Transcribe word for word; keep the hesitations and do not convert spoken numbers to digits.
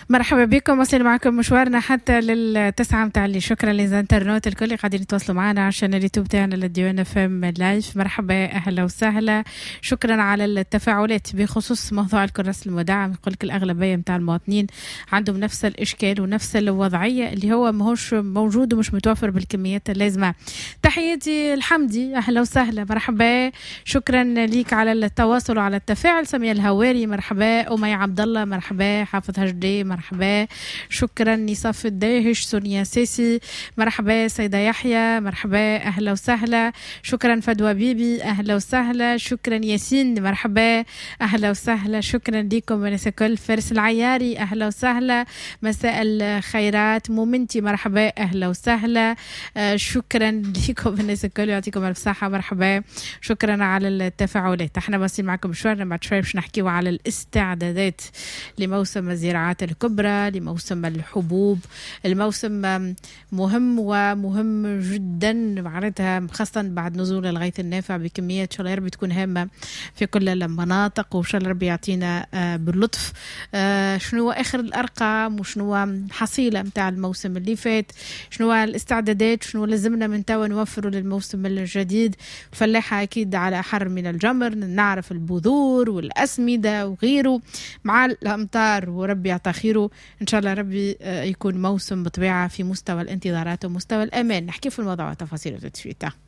مرحبا بكم، وصل معكم مشوارنا حتى للتسعة متاع اللي. شكرا للانترنت الكل اللي قاعدين يتواصلوا معنا عشان اليوتيوب تاعنا للديوان فم لايف. مرحبا، اهلا وسهلا. شكرا على التفاعلات بخصوص موضوع الكراسي المدعم. يقول لك الاغلبيه متاع المواطنين عندهم نفس الاشكال ونفس الوضعيه اللي هو ماهوش موجود ومش متوفر بالكميات اللازمه. تحياتي الحمدي، اهلا وسهلا، مرحبا. شكرا ليك على التواصل وعلى التفاعل. سمية الهواري مرحبا. أمي عبد الله مرحبا. حافظ هجدي مرحبا. شكرا. نصاف الداهش. سونيا سيسي مرحبا. سيدة يحيى مرحبا، اهلا وسهلا. شكرا. فدوى بيبي اهلا وسهلا. شكرا. ياسين مرحبا، اهلا وسهلا. شكرا لكم الناس الكل. فارس العياري اهلا وسهلا، مساء الخيرات. مومنتي مرحبا، اهلا وسهلا. آه شكرا لكم الناس الكل، يعطيكم الف صحة، مرحبا. شكرا على التفاعلات. احنا ماشيين معكم مشوارنا. بعد شوي باش نحكيو على الاستعدادات لموسم الزراعات الكبرى، لموسم الحبوب. الموسم مهم ومهم جدا معناتها، خاصة بعد نزول الغيث النافع بكميات ان شاء الله يا رب تكون هامة في كل المناطق، وان شاء الله ربي يعطينا باللطف. شنو اخر الارقام وشنو حصيلة متاع الموسم اللي فات، شنو الاستعدادات، شنو لازمنا من توا نوفروا للموسم الجديد. الفلاحة اكيد على احر من الجمر، نعرف البذور والاسمدة وغيره مع الامطار، وربي يعطى خيره ان شاء الله. ربي يكون موسم بطبيعة في مستوى الانتظارات ومستوى الامان. نحكي في الموضوع تفاصيل تشويته.